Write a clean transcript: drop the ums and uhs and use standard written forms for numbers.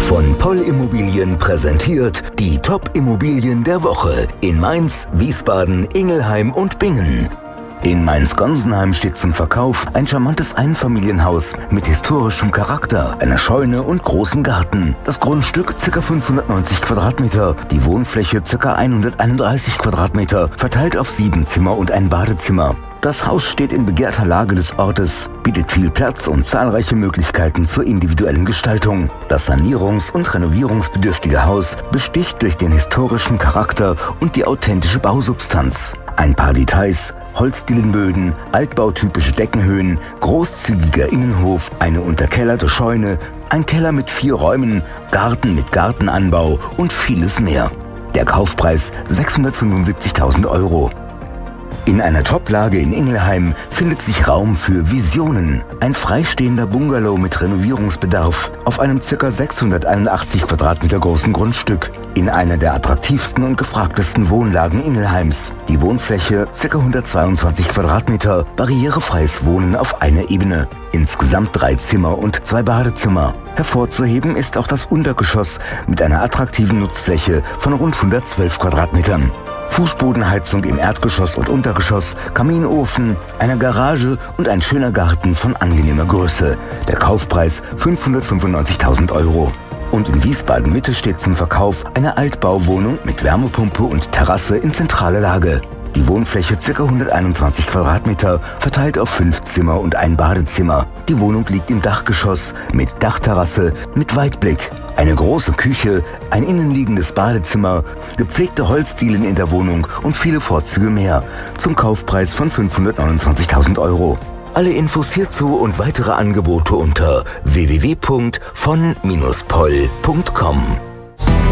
Von Poll Immobilien präsentiert die Top-Immobilien der Woche in Mainz, Wiesbaden, Ingelheim und Bingen. In Mainz-Gonsenheim steht zum Verkauf ein charmantes Einfamilienhaus mit historischem Charakter, einer Scheune und großem Garten. Das Grundstück ca. 590 Quadratmeter, die Wohnfläche ca. 131 Quadratmeter, verteilt auf 7 Zimmer und ein Badezimmer. Das Haus steht in begehrter Lage des Ortes, bietet viel Platz und zahlreiche Möglichkeiten zur individuellen Gestaltung. Das sanierungs- und renovierungsbedürftige Haus besticht durch den historischen Charakter und die authentische Bausubstanz. Ein paar Details: Holzdielenböden, altbautypische Deckenhöhen, großzügiger Innenhof, eine unterkellerte Scheune, ein Keller mit 4 Räumen, Garten mit Gartenanbau und vieles mehr. Der Kaufpreis 675.000 Euro. In einer Top-Lage in Ingelheim findet sich Raum für Visionen. Ein freistehender Bungalow mit Renovierungsbedarf auf einem ca. 681 Quadratmeter großen Grundstück in einer der attraktivsten und gefragtesten Wohnlagen Ingelheims. Die Wohnfläche ca. 122 Quadratmeter, barrierefreies Wohnen auf einer Ebene. Insgesamt 3 Zimmer und 2 Badezimmer. Hervorzuheben ist auch das Untergeschoss mit einer attraktiven Nutzfläche von rund 112 Quadratmetern. Fußbodenheizung im Erdgeschoss und Untergeschoss, Kaminofen, eine Garage und ein schöner Garten von angenehmer Größe. Der Kaufpreis 595.000 Euro. Und in Wiesbaden-Mitte steht zum Verkauf eine Altbauwohnung mit Wärmepumpe und Terrasse in zentraler Lage. Die Wohnfläche ca. 121 Quadratmeter, verteilt auf 5 Zimmer und ein Badezimmer. Die Wohnung liegt im Dachgeschoss mit Dachterrasse mit Weitblick. Eine große Küche, ein innenliegendes Badezimmer, gepflegte Holzdielen in der Wohnung und viele Vorzüge mehr. Zum Kaufpreis von 529.000 Euro. Alle Infos hierzu und weitere Angebote unter www.von-poll.com.